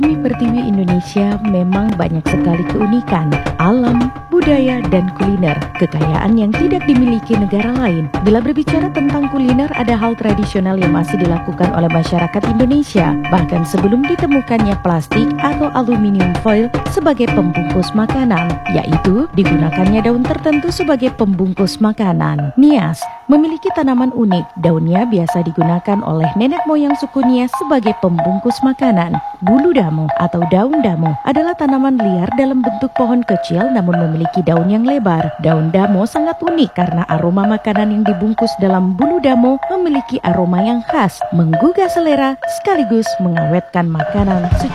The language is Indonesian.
Bumi Pertiwi Indonesia memang banyak sekali keunikan, alam, budaya, dan kuliner, kekayaan yang tidak dimiliki negara lain. Bila berbicara tentang kuliner, ada hal tradisional yang masih dilakukan oleh masyarakat Indonesia, bahkan sebelum ditemukannya plastik atau aluminium foil sebagai pembungkus makanan, yaitu digunakannya daun tertentu sebagai pembungkus makanan. Nias memiliki tanaman unik, daunnya biasa digunakan oleh nenek moyang suku Nias sebagai pembungkus makanan. Bulu damo atau daun damo adalah tanaman liar dalam bentuk pohon kecil namun memiliki daun yang lebar. Daun damo sangat unik karena aroma makanan yang dibungkus dalam bulu damo memiliki aroma yang khas, menggugah selera sekaligus mengawetkan makanan